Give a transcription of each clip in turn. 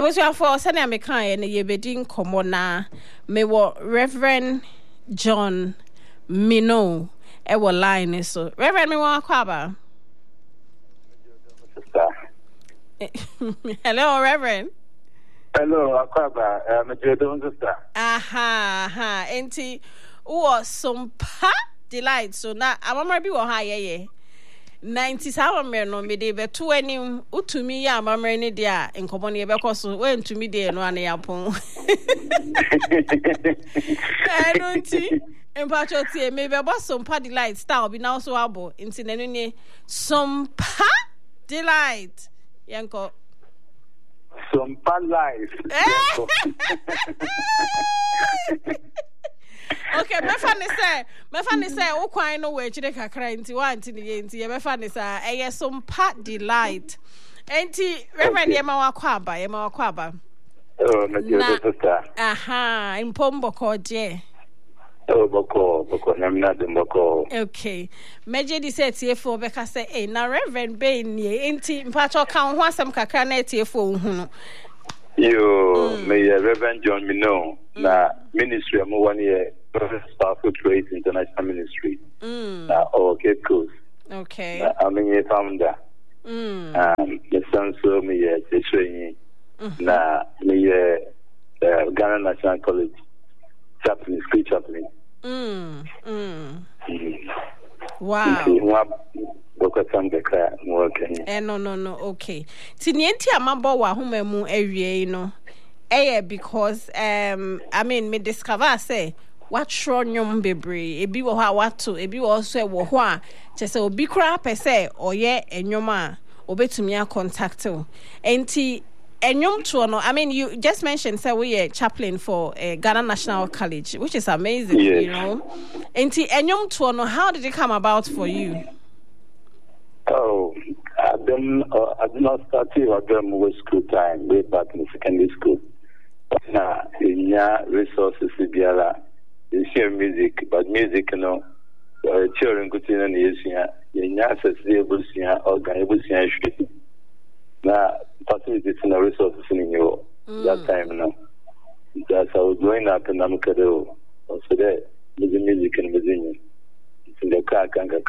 was your for Sunday American and ye bedin commona me what Reverend John Mino ewo line so Reverend me wa kwaba. Hello Reverend. Hello Akwaba, I'm Jordan sister. Aha, enti wo some pa delight so na amamra bi wo ha ye 97 mer no me de beto anim utumi ya amamra ni de a enkomo ne be koso we ntumi de no ane yapon anoti empacho tie me be bo some pa delight style bi na so abo enti nanu ni some pa delight yanko some pa life. Okay, me fan say o kwan no we chire kakra nti wa nti ne nti ye me fan say eye some part delight enti reverend ye ma wakwa aba Oh my dear sister. Aha impombo koje Oh boko namna de boko. Okay meje di say tiefo be ka say na reverend be nie enti mpacho kan ho asem kakra na tiefo hu no Yo me Reverend John Mino na ministry am 1 year Powerful Trade International Ministry. Or Cape Coast. Okay. I'm a founder. The son so me training. Na me Ghana National College chaplain, school chaplain. Wow. No. Okay. Tinienti amabo wa humemu ewie no. Because I mean me discover say what nyom bebre ebi wo ha wato ebi wo so wo ho a chese obi kra pese oye enyom a obetumi a contact o enti enyom to no. I mean you just mentioned say we are chaplain for Ghana National College, which is amazing. Yes. You know enti enyom to no, how did it come about for you? Oh, I did not start with them with school time way back in secondary school. Now, in resources, you share music, but music, you know, children go to the in access organization. Now, facilities and resources in you that time, you know. That's how I was growing up in Namukado. Also, there, music and Virginia. In the crack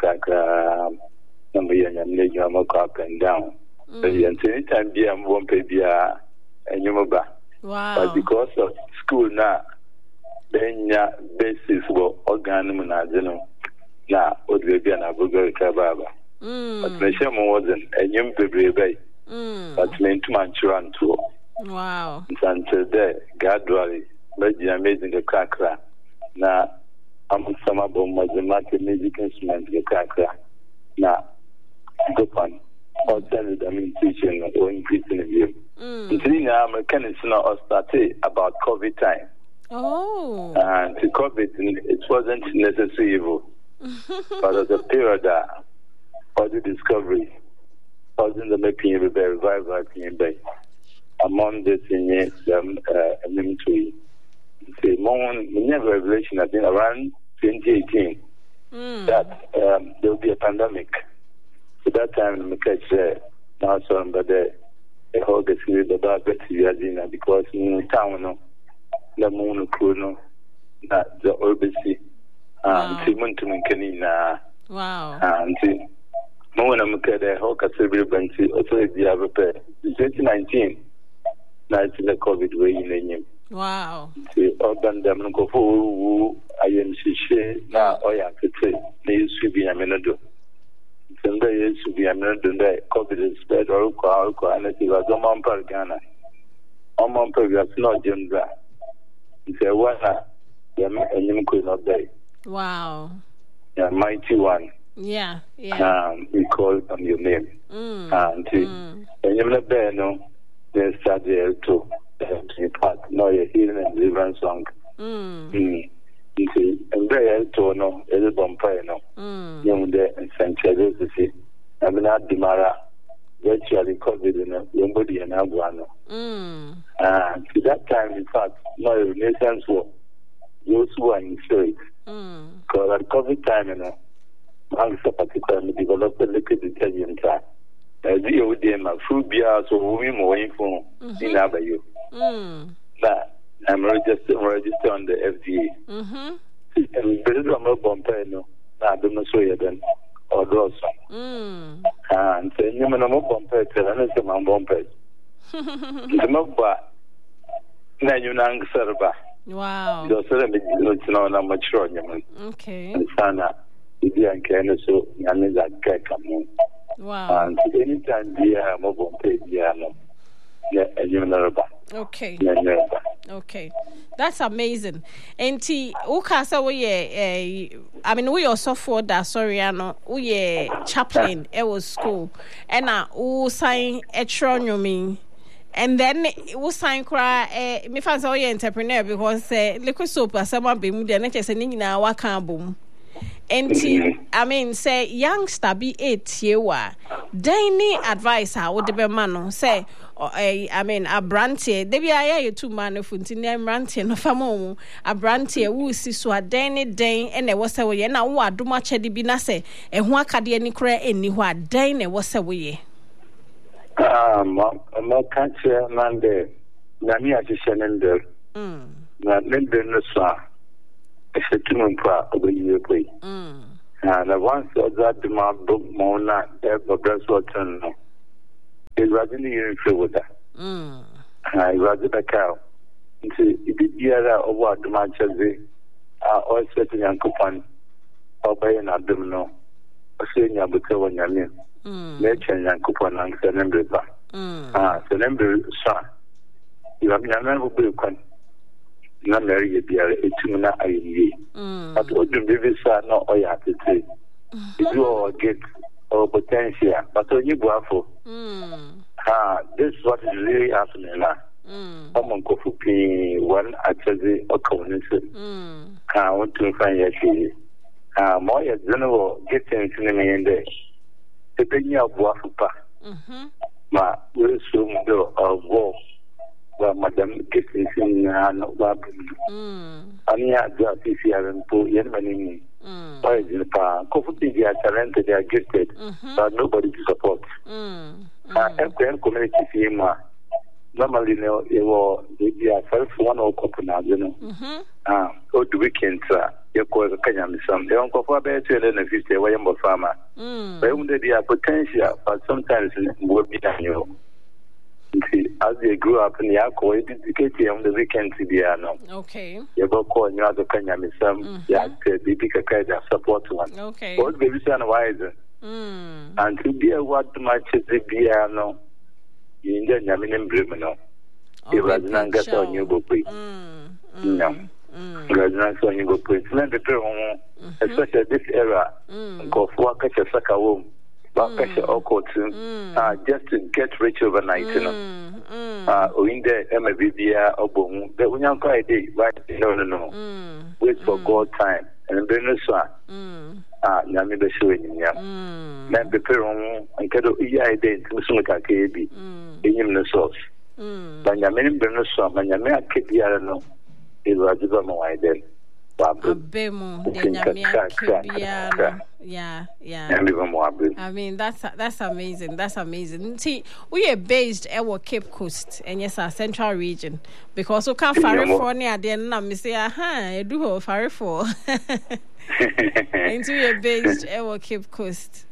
number young and lady, I'm up and down. But anytime I'm one baby, and you Wow. But because of school now, then basis for organ now, what will be an abuga kababa. But the shame wasn't a young baby, but meant to manchuran too. Wow. Until there, gradually, made the amazing the cracker. Now, I'm some of mathematical music instrument, the cracker. Now, go on. Or tell them teaching or increasing the view. Now, mechanics now started about COVID time. Oh. And to COVID, it wasn't necessary evil. But at the period that all the discovery, causing the making of a revival in Bay. Among the seniors, ministry. The moment, never revelation, I think around 2018, that there will be a pandemic. So that time, the catch now, but the whole gets with the back because in town, the moon crew, that the urbacy, and Simon to Canina. Wow. And no one am the whole Casabil Banty, also the other pair. 2019, night in the COVID way in the name. Wow. The urban them go for I am Shisha, now, or I could say, they used to be a minute. Sunday used to be a minute, COVID is spread or and it was a month per Ghana. A month per Ghana, not Jimdra. It's a one, and you could not die. Wow. Yeah, mighty one. Yeah. We call on your name. And you're not there, no, there's Saturday too. Part, no, you're hearing and deliverance song. And very to no, every bumpire, no. Young there and St. Charles, I mean, at Dimara, virtually COVID in a Yombody and Aguano. And to that time, in fact, no Renaissance war, those who are in spirit. Because at COVID time, you know, amongst a particular developed a liquid detergent you did my food beer, so we more info in Abayo. That I'm registered on the FDA. And there's a bumper, no, I don't know so yet then, or those. And saying you know, bumper, and it's a man bumper. The Mobba, Nanang Serba. Wow. You're certainly not much wrong. Okay. And Sana, if you can, so Yamiza Kakam. Wow. And anytime we are mobile pay, yeah, and you know about. Okay. Okay. That's amazing. And Ukasa we I mean we also for that sorry we chaplain it was school and we sign a and then we sign cry me fancy we entrepreneur because liquid soap as someone be mu dey na chese ni nyina wa kan bom. Enti I mean say youngster be 8 year wa any advice how would be man say I mean a brantie they be aye you two man funti na brantie no famo a brantie wo si so aden den e na wo se wo ye na wo adoma chede bi na se e ho akade ani kra eni ho aden na wo se wo ye ma kanche mande na mi ajishenende na nende no so Setumpa over you play. And once that demand book Mona, ever Braswatton, is rather in with that. I rather the cow. It did hear of what the match as they are all setting young coupon or by an abdominal, or saying your butter on your name. Nature young coupon and Senembri. Senembri, son. You have never broken. Na marry biara etumuna ayi but odum baby sa no oya tete you all get or potential but only buafo this is what is really happening now someone go for one actually a community want to find your more general getting to me in there the benya buafo pa ma we so mo of war Madam Kitty no Babu. Ania Jaffia and Poo Yenmani. Why is in the park? Coffee, they are talented, they are gifted, but nobody to support. And community FEMA. Normally, they are first one or couple now, you know. Or the weekend, you call the Kenyan some. They don't go for better than a 50 way of farmer. They are potential, but sometimes it will be done, you know. As they grew up in the Yako, educated on the weekend to be okay. You go call you other Kanyam, some big support one. Okay. What the reason wiser. And to be a what much is the piano in the Yamin Brimino. It was not get on you go quick. No. It was not on you go quick. Especially this era, go for a catch a sucker womb. Just to get rich overnight, you know. In the MBBA or boom, the Unyanka day, right? No. Wait for God time and then the sun. Yami the showing ya. Then the Peron and Kado EI day to Sumaka KB in him the source. But Yamin Bernusam and Yamia Kipiano is Rajiba Moai then. Yeah. I mean that's amazing. That's amazing. See, we are based at Cape Coast and yes, our central region because we can't fare for near the end. Me say, I do fare for. And we are based at Cape Coast.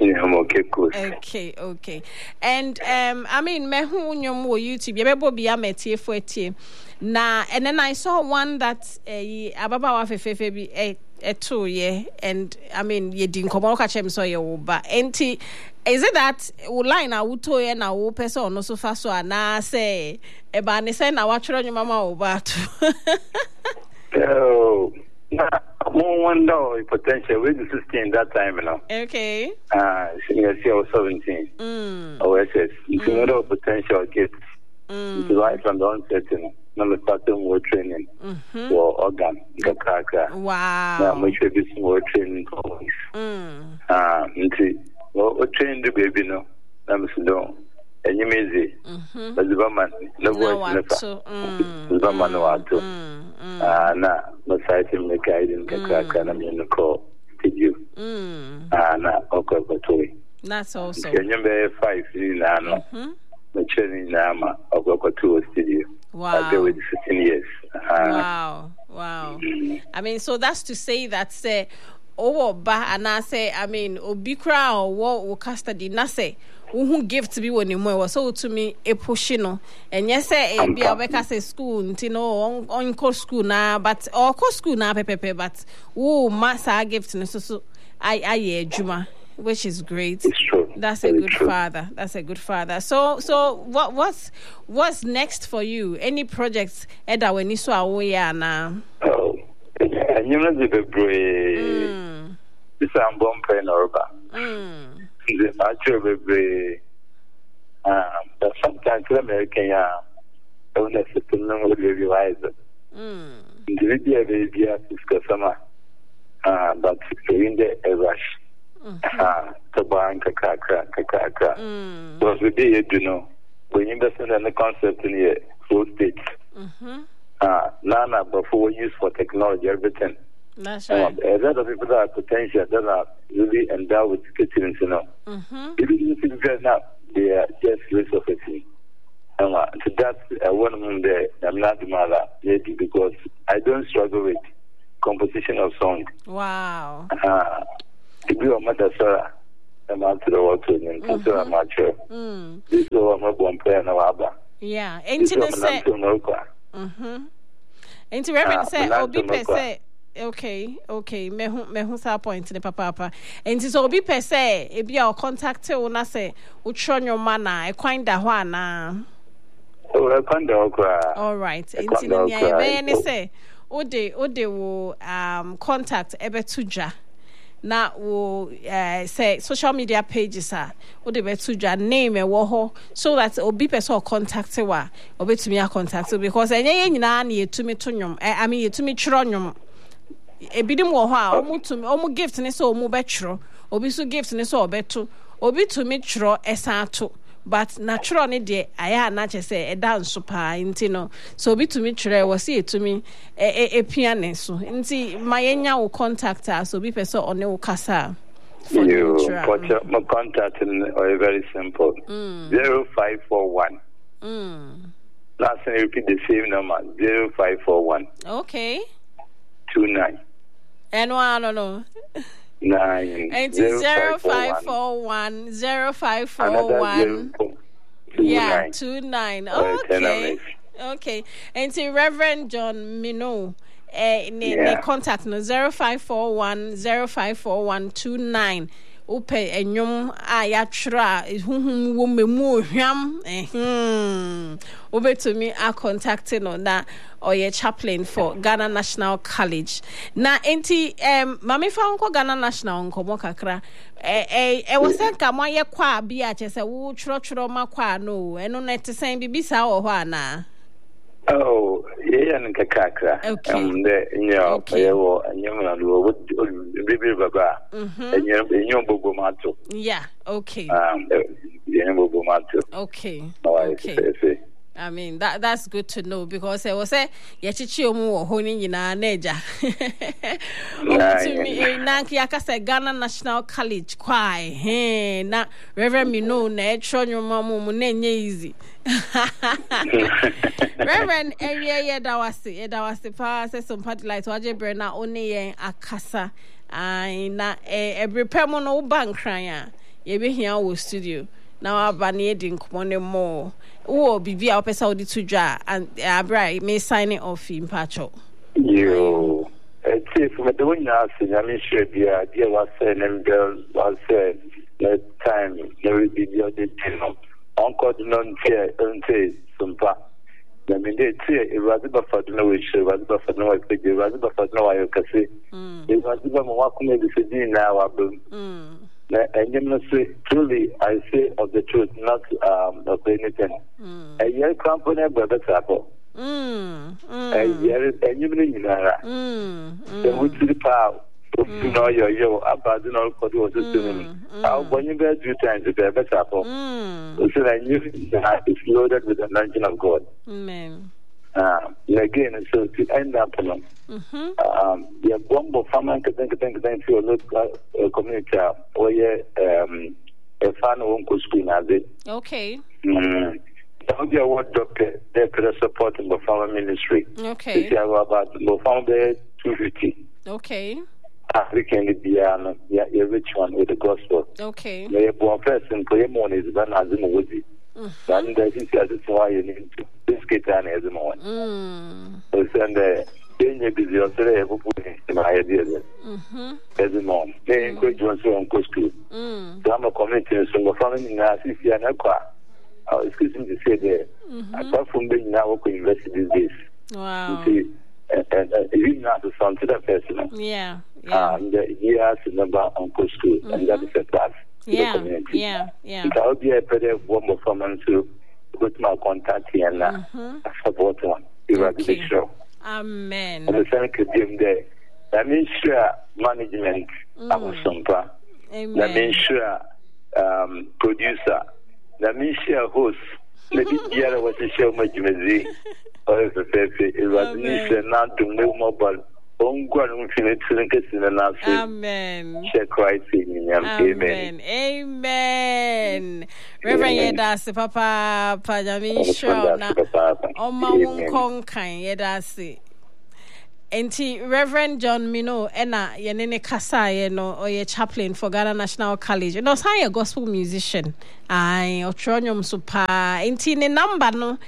Okay. And I mean, me who nyom wo YouTube, you be be ametie for etie. Na and then I saw one that ababa wa fefefe bi eto ye and I mean ye din komo ka chem so ye wo ba. Enti is it that line na wuto ye na wo person no so fa so ana say e ba ne say na wa twero nyoma wo ba to. Oh. More wonder potential with the 16 that time, you know. Okay. Senior was 17. OSS. It's another potential kids. It's right from the onset, you know. Number starting more training for organ, the cracker. Wow. Now, we should be more training for voice. Well, train the baby, no. I'm so and you may say, but the woman, no voice, the woman, no one too. Na masai me guide in cracker and I'm in the call. Did you? Na okay, but That's also. Can you be 5 in Nano? The training Nama of Gokotu studio. Wow. I've been with 15 years. Wow. I mean, so that's to say that say, and I say, I mean, Obikra or what custody, na say, who give to be when you more so to me a pushino, and yes, say, be a work as a school, you know, on course school now, but or course school now, pepe, but massa gift, so I Juma. Which is great. It's true. That's a good father. That's a good father. So what's next for you? Any projects Eda when you saw away now? Oh, and you know the brave. This I'm born pen orba. The actual brave. But sometimes American don't necessarily know what you realize. The video baby is customer. But in the rush. Tabanka kaka. Because we did, you know, when you invest in the concept in the flow states, Nana, before we use for technology, everything. That's right. A lot of people that are potential, that are really endowed with skills, you know. If you figure out, they are just resurfacing. So that's one of them there. I'm not mad maybe because I don't struggle with composition of song. Wow. To be a mother, sir, I'm out to the water and consider my chair. This is all my one player now. Yeah, ain't it say? Ain't Reverend say, Obi per se. Okay, me who sa point in the papa. And so Obi per se, if you contact you, na say, utron your mana, a coin da wana. Oh, I can't do. All right, ain't it say, Ode will contact Ebetuja. Na wo say social media pages are wo de betuja name e wo ho so that obi person contact wa obetumi a contact because enye nyina na yetumi to nwom I mean yetumi twro nwom ebidim wo ho a omu gift ne so omu betwro obi so gift ne so obeto obi tumi twro esan but natural ne de aya na che say e dance pa intino so obi tumi twre wo se etumi piane so nti mayenya wo contact us obi person one wo kasa you put my contact in very simple 0541 last time repeat the same number 0541 okay 29 and no 9 and 0541 0541 yeah 29 okay and Reverend John Mino contact no 0541 054129 upe enyom ayatra huhum wo memu hwam obetumi a contacting no na oye chaplain for Ghana National College na enti mami fa nko Ghana National nko kakra was nka mo ye kwa bia chese wo tworo makwa no eno na tesen bibisa wo ho ana. Oh, yeah, and kakra. The yo, and you would be baba, and you bobo mato. Yeah, okay. Bobo mato. Okay. Okay. I mean that's good to know because I was say yachichi omu honi nyina neja. To me nanki akase Ghana National College kwai na Reverend Mino na etro nyoma mu na enye easy. Reverend eye dawase pa say some party light waje bre na oni yen akasa na every pemo no bankran ya ye be hia wo studio na abane edi nkomo mo wo bibi a opesa odi tudwa and abrai me sign it off in pacho yo see from the one now see I mean sure dia was saying them girls was said that time there will be the other thing on court non fear until sumpa I mean they say it was about no which was about no it was about no I can say it was about what come the city now abum and you must say truly I say of the truth not of anything a year company but that's apple a year and you mean the wood to the power you know your about the no code was when you get 2 times the best apple so I knew that it's loaded with the anointing of God. Amen. Again, so to end up along, the bomb of farming can think to a local community where a fan of Uncle School as it. Okay. Don't be a word doctor, they're supporting the farmer ministry. Okay. They have about the farmer 250. Okay. African Biano, a rich one with the gospel. Okay. May a poor person play more is than as in Woody. Then there is why you need to biscuit and as a moment. So send the danger busy on today, my idea. As a mom, they encourage one so on school. So I'm a committee, so my family in Assisi and Aqua. I was excusing to say there. Apart from being now working university these days. Wow. And even now to sound to that person. Yeah. And he has a number on school, and that is a class. Yeah. I'll be a better one performance to put my contact here and support one. You will be sure. Amen. And the same could be there. That means sure management. I was sompa. Amen. That means sure producer. That means sure host. Maybe the other was a show much busy. Or if it was not to move mobile. Amen. Amen. Amen. Reverend Yedasi, Papa, Pajami, sure. Oma Wunkonkan, Yedasi. Enti Reverend John Mino, Ena, Yenene Kasai, no, or ye chaplain for Ghana National College. You know, say a gospel musician. I Otronium Super. Enti ne number no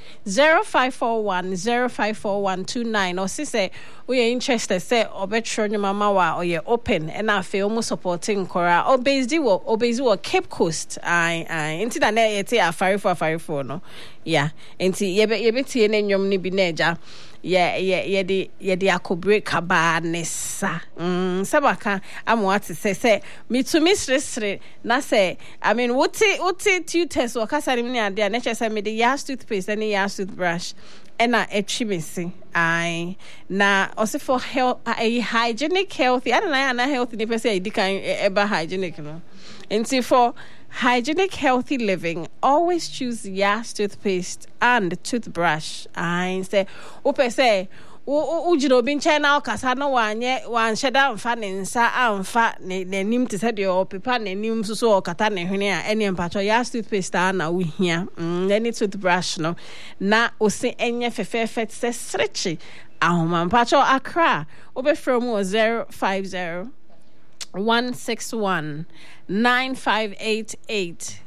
0541054129. Or say we are interested. Say Obetronium Mamawa or ye open and I feel almost supporting Cora. Obeziwo Cape Coast. I enti da ne yete a fire no. Yeah. Enti yebe tie ne nyom ni bineja. Yeah, the akobreak kabanessa. Sabaka, I'm what to say. Me to mistress, na say, I mean, what tutors or Casarimia, their nature send me the Yas toothpaste and the Yas toothbrush. And a chimney. I na also for health, a hygienic healthy. I don't know, and healthy if I say it can ever hygienic. And see for hygienic healthy living, always choose Yas toothpaste and toothbrush. I say, Ope say, Ujiro bin channel Casano one shada fan in sa amfa ne nim to said your pipa ne nim so katane here any empacho Yas toothpaste na we here. Then it's toothbrush no na ose enye fefe se stretchy. Ahoma mpacho Accra. Ope from 050 161 9588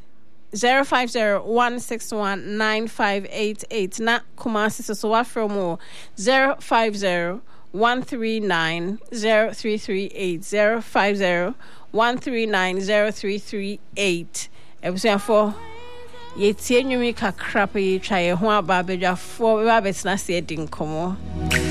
050-161-9588 na Kumasi so from 050-139-0338 050-139-0338 ebusia for yetie nwumi kakra pe twa ye ho aba bedwafo be ba betina se edi nkomo